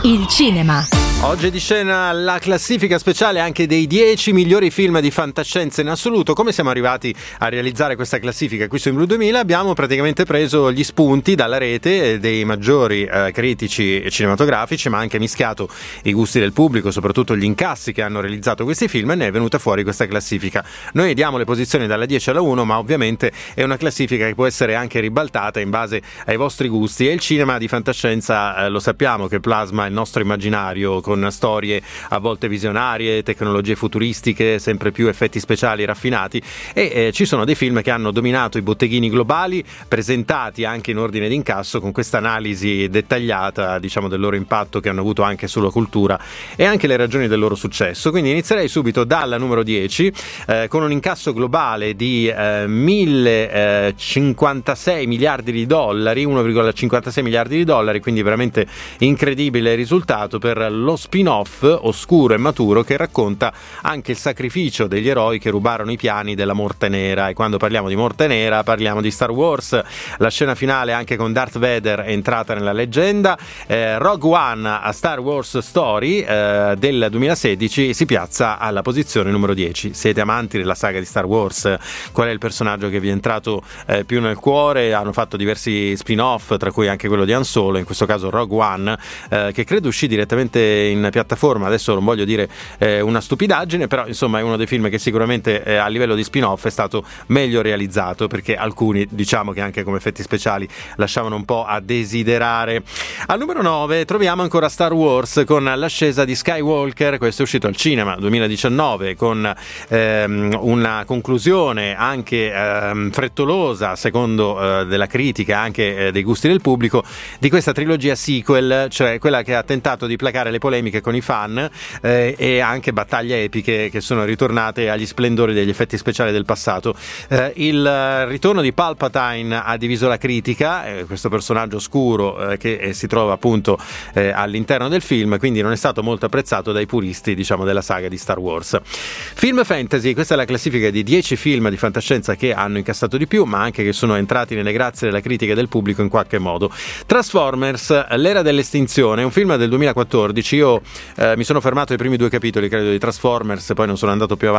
Il cinema. Oggi è di scena la classifica speciale anche dei 10 migliori film di fantascienza in assoluto. Come siamo arrivati a realizzare questa classifica qui su In Blu 2000? Abbiamo praticamente preso gli spunti dalla rete dei maggiori critici cinematografici, ma anche mischiato i gusti del pubblico, soprattutto gli incassi che hanno realizzato questi film, e ne è venuta fuori questa classifica. Noi diamo le posizioni dalla 10 alla 1, ma ovviamente è una classifica che può essere anche ribaltata in base ai vostri gusti, e il cinema di fantascienza lo sappiamo che plasma il nostro immaginario con storie a volte visionarie, tecnologie futuristiche, sempre più effetti speciali raffinati, e ci sono dei film che hanno dominato i botteghini globali, presentati anche in ordine d'incasso, con questa analisi dettagliata, diciamo, del loro impatto che hanno avuto anche sulla cultura e anche le ragioni del loro successo. Quindi inizierei subito dalla numero 10, con un incasso globale di 1.056 miliardi di dollari, 1,56 miliardi di dollari, quindi veramente incredibile risultato per lo spin-off oscuro e maturo che racconta anche il sacrificio degli eroi che rubarono i piani della Morte Nera. E quando parliamo di Morte Nera parliamo di Star Wars. La scena finale anche con Darth Vader è entrata nella leggenda. Rogue One, a Star Wars Story del 2016, si piazza alla posizione numero 10. Siete amanti della saga di Star Wars? Qual è il personaggio che vi è entrato più nel cuore? Hanno fatto diversi spin-off, tra cui anche quello di Han Solo, in questo caso Rogue One, che credo uscì direttamente in piattaforma. Adesso non voglio dire una stupidaggine, però insomma è uno dei film che sicuramente a livello di spin-off è stato meglio realizzato, perché alcuni, diciamo che anche come effetti speciali, lasciavano un po' a desiderare. Al numero 9 troviamo ancora Star Wars con l'ascesa di Skywalker. Questo è uscito al cinema 2019 con una conclusione anche frettolosa, secondo della critica, anche dei gusti del pubblico, di questa trilogia sequel, cioè quella che ha tentato di placare le polemiche con i fan e anche battaglie epiche che sono ritornate agli splendori degli effetti speciali del passato. Il ritorno di Palpatine ha diviso la critica, questo personaggio oscuro che si trova appunto all'interno del film, quindi non è stato molto apprezzato dai puristi, diciamo, della saga di Star Wars. Film fantasy, questa è la classifica di 10 film di fantascienza che hanno incassato di più, ma anche che sono entrati nelle grazie della critica e del pubblico in qualche modo. Transformers, l'era dell'estinzione, un film del 2014. Io mi sono fermato ai primi 2 capitoli, credo, di Transformers, poi non sono andato più avanti